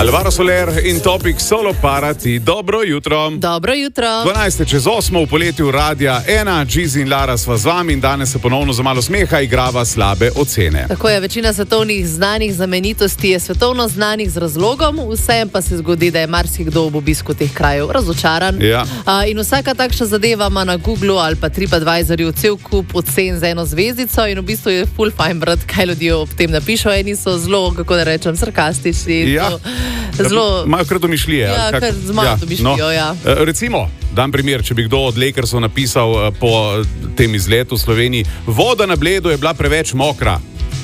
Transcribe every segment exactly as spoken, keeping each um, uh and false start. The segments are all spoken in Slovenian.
Alvaro Soler in Topik Solo Parati. Dobro jutro. Dobro jutro. dvanajst čez osem v poletju Radia ena, Gizi in Lara sva z vami in danes se ponovno za malo smeha igrava slabe ocene. Tako je, večina svetovnih znanih znamenitosti je svetovno znanih z razlogom, vsem pa se zgodi, da je marsikdo ob obisku teh krajev razočaran. Ja. A, in vsaka takšna zadeva ima na Googlu ali pa TripAdvisorju cel kup ocen za eno zvezdico in v bistvu je full fine brati, kaj ljudje ob tem napišejo. Eni so zelo, kako da rečem, sarkastični. Ja. Zelo... Imajo kar domišljije. Ja, kar z malo ja. domišljijo, no. ja. Recimo, dam primer, če bi kdo od Lakersov napisal po tem izletu v Sloveniji, voda na Bledu je bila preveč mokra.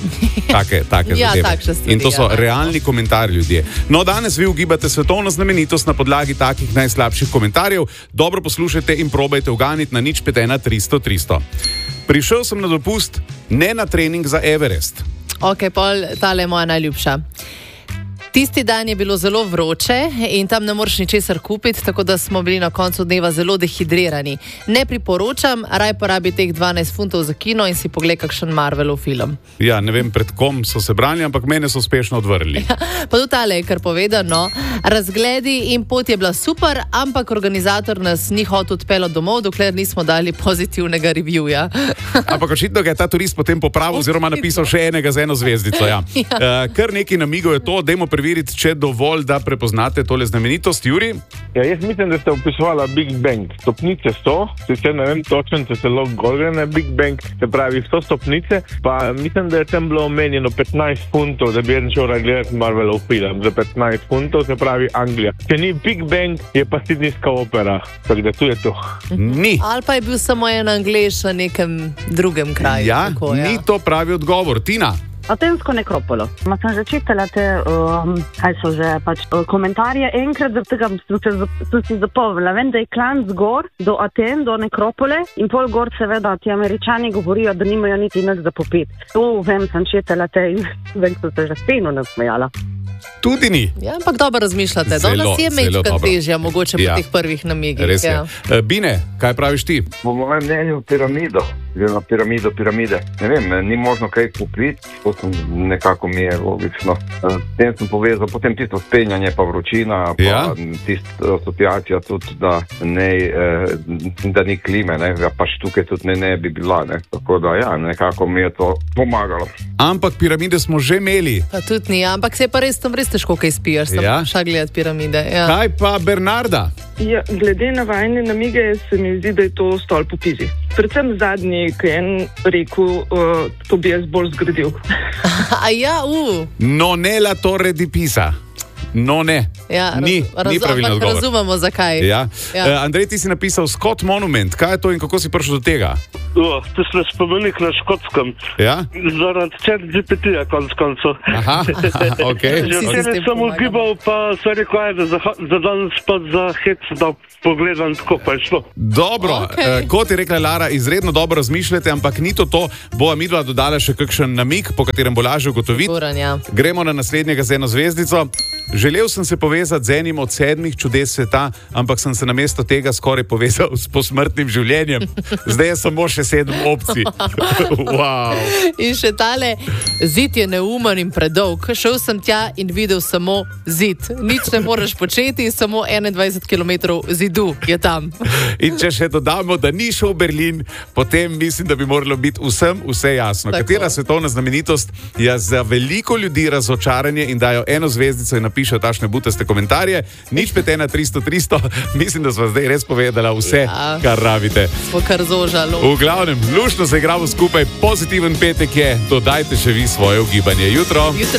Take, take ja, stvari, in to so ja, realni komentarji ljudje. No, danes vi ugibate svetovno znamenitost na podlagi takih najslabših komentarjev. Dobro poslušajte in probajte uganiti na nič pet ena tristo tristo. Prišel sem na dopust, ne na trening za Everest. Ok, pol, tale je moja najljubša. Tisti dan je bilo zelo vroče in tam ne moreš ničesar kupiti, tako da smo bili na koncu dneva zelo dehidrirani. Ne priporočam, raj porabi teh dvanajst funtov za kino in si pogled kakšen Marvelov film. Ja, ne vem pred kom so se brali, ampak mene so uspešno odvrnili. Ja, pa tudi tale je kar povedano. Razgledi in pot je bila super, ampak organizator nas ni hotel odpeljati domov, dokler nismo dali pozitivnega reviewja. Ampak očitno ga je ta turist potem popravil oziroma napisal še enega z eno zvezdico. Ja. Ja. Uh, kar nekaj namigov je to, dajmo preveriti, če dovolj, da prepoznate tole znamenitost. Juri? Ja, jaz mislim, da ste opisovala Big Bang. Stopnice sto, sicer ne vem točno, če se lahko gore na Big Bang, se pravi sto stopnice, pa mislim, da je tam bilo omenjeno petnajst funtov, da bi en šel gledati Marvelov film za petnajst funtov, se pravi Anglija. Če ni Big Bang, je pa Sydneyska opera, tako da tu je to. Ni. Ali pa je bil samo en Anglež na nekem drugem kraju. Ja, tako, ja. Ni to pravi odgovor. Tina? Atensko nekropolo. Ma sem že čitala te, um, kaj so že, pač, komentarje. Enkrat zaradi tega sem si zapomnila. Vem, da je klan zgor do Aten, do nekropole in pol gor seveda ti Američani govorijo, da nimajo niti nič za popiti. To vem, sem čitala te in vem, so se že speno nasmejala. Tudi ni. Ja, ampak dobro razmišljate. Zelo, nas je mečkan težja, mogoče ja. po teh prvih namigih. Res je. Ja. Bine, kaj praviš ti? Po mojem mnenju piramido. Na piramido, piramide. Ne vem, ni možno kaj kupiti, potem nekako mi je logično. Tem sem povezal, potem tisto spenjanje, pa vročina, pa ja. tisto asociacija tudi, da, ne, da ni klime, ne, pač tukaj tudi ne, ne bi bila, ne. Tako da ja, nekako mi je to pomagalo. Ampak piramide smo že imeli. Pa tudi ni, ampak se je pa res tam res težko kaj spiješ, sem ja. šla gledati piramide. Ja. Kaj pa Bernarda? Ja, glede na vajne namige se mi zdi, da je to stolp v Pizi. Predvsem zadnji, ki je en rekel, uh, to bi jaz bolj zgradil. A ja, u. No ne la torre di Pisa. No ne, ja, ni, raz, ni pravilno odgovor. Razumemo, zakaj. Ja. Ja. Uh, Andrej, ti si napisal Scott Monument. Kaj je to in kako si prišel do tega? O, to je spomenik na Škotskem. Ja? Zaradi chat G P T-ja konc koncev. Aha, ok. Že okay. sem ugibal, pa se rekel, da za, za danes pa za hec, da pogledam tako, pa je šlo. Dobro, okay. uh, kot je rekla Lara, izredno dobro razmišljate, ampak ni to to. Bova midva dodala še kakšen namig, po katerem bo lažje ugotoviti. Buran, ja. Gremo na naslednjega z eno zvezdico. Želel sem se povezati z enim od sedmih čudes sveta, ampak sem se namesto tega skoraj povezal s posmrtnim življenjem. Zdaj je samo še sedem opcij. Wow. In še tale, zid je neumen in predolg. Šel sem tja in videl samo zid. Nič ne moreš početi, samo enaindvajset kilometrov zidu je tam. In če še dodamo, da ni šel v Berlin, potem mislim, da bi moralo biti vsem vse jasno. Tako. Katera svetovna znamenitost je za veliko ljudi razočaranje in dajo eno zvezdico in napišejo tašne butaste komentarje. Nič pet ena tristo tristo. Mislim, da sva zdaj res povedala vse, ja. kar rabite. Smo kar zožalo. V glavnem, luštno se igramo skupaj, pozitiven petek je, dodajte še vi svoje ugibanje. Jutro. Jutro.